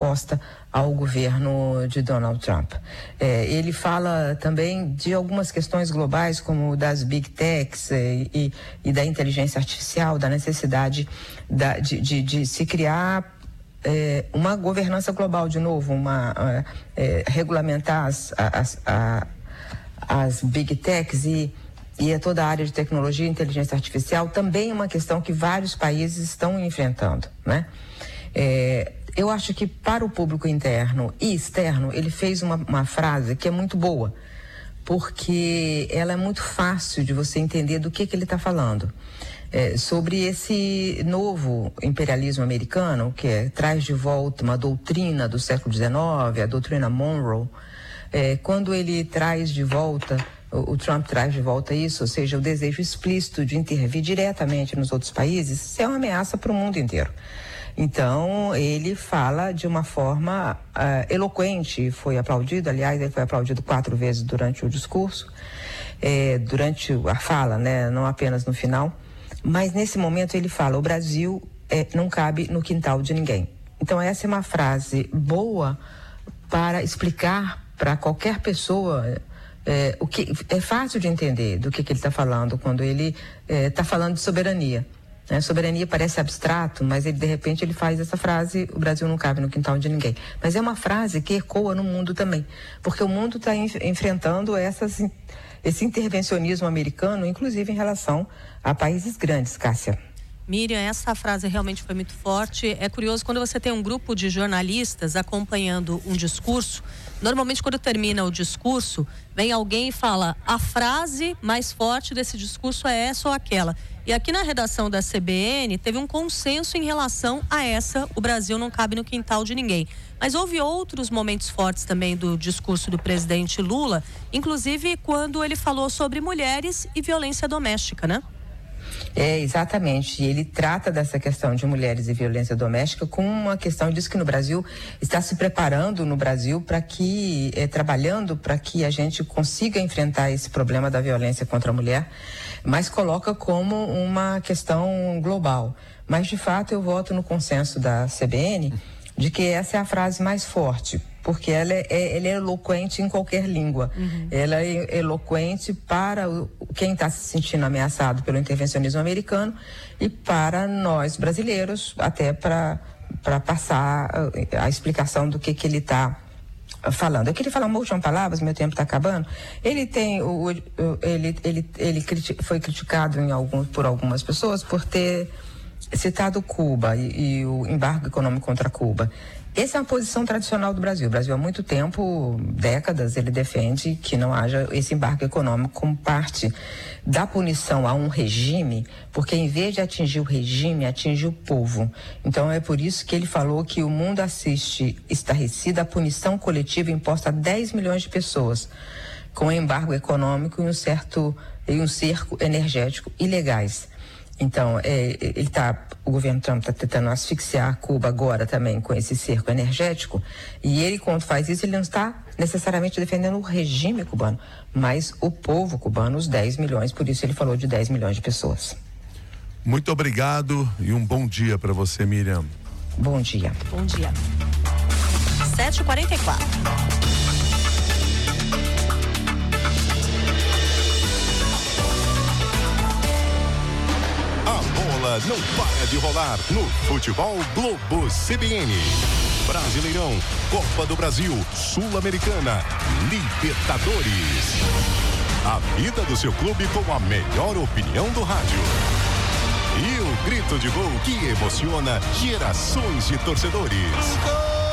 resposta ao governo de Donald Trump. Ele fala também de algumas questões globais, como das Big Techs e da inteligência artificial, da necessidade de se criar uma governança global de novo, regulamentar as Big Techs e toda a área de tecnologia e inteligência artificial, também é uma questão que vários países estão enfrentando, né? Eu acho que para o público interno e externo, ele fez uma frase que é muito boa, porque ela é muito fácil de você entender do que ele está falando. Sobre esse novo imperialismo americano, que traz de volta uma doutrina do século XIX, a doutrina Monroe. Quando ele traz de volta, o Trump traz de volta isso, ou seja, o desejo explícito de intervir diretamente nos outros países, isso é uma ameaça para o mundo inteiro. Então, ele fala de uma forma eloquente, foi aplaudido, aliás, ele foi aplaudido 4 vezes durante o discurso, durante a fala, né, não apenas no final, mas nesse momento ele fala, o Brasil não cabe no quintal de ninguém. Então, essa é uma frase boa para explicar para qualquer pessoa o que é fácil de entender do que ele está falando quando ele está falando de soberania. Soberania parece abstrato, mas de repente ele faz essa frase, o Brasil não cabe no quintal de ninguém. Mas é uma frase que ecoa no mundo também, porque o mundo está enfrentando esse intervencionismo americano, inclusive em relação a países grandes, Cássia. Miriam, essa frase realmente foi muito forte. É curioso, quando você tem um grupo de jornalistas acompanhando um discurso, normalmente quando termina o discurso, vem alguém e fala, a frase mais forte desse discurso é essa ou aquela. E aqui na redação da CBN teve um consenso em relação a essa, o Brasil não cabe no quintal de ninguém. Mas houve outros momentos fortes também do discurso do presidente Lula, inclusive quando ele falou sobre mulheres e violência doméstica, né? Exatamente. Ele trata dessa questão de mulheres e violência doméstica com uma questão, diz que no Brasil, está se preparando no Brasil para que, trabalhando para que a gente consiga enfrentar esse problema da violência contra a mulher, mas coloca como uma questão global. Mas, de fato, eu voto no consenso da CBN de que essa é a frase mais forte, porque ela é eloquente em qualquer língua. Uhum. Ela é eloquente para quem está se sentindo ameaçado pelo intervencionismo americano e para nós brasileiros, até para passar a explicação do que ele está falando. Eu queria falar uma última palavra, meu tempo está acabando. Ele foi criticado por algumas pessoas por ter citado Cuba e o embargo econômico contra Cuba. Essa é uma posição tradicional do Brasil. O Brasil há muito tempo, décadas, ele defende que não haja esse embargo econômico como parte da punição a um regime, porque em vez de atingir o regime, atinge o povo. Então é por isso que ele falou que o mundo assiste estarrecido à punição coletiva imposta a 10 milhões de pessoas, com embargo econômico e um cerco energético ilegais. Então, o governo Trump está tentando asfixiar Cuba agora também com esse cerco energético, e ele, quando faz isso, ele não está necessariamente defendendo o regime cubano, mas o povo cubano, os 10 milhões, por isso ele falou de 10 milhões de pessoas. Muito obrigado e um bom dia para você, Miriam. Bom dia. Bom dia. 7h44. Não para de rolar no Futebol Globo CBN. Brasileirão, Copa do Brasil, Sul-Americana, Libertadores. A vida do seu clube com a melhor opinião do rádio. E o grito de gol que emociona gerações de torcedores.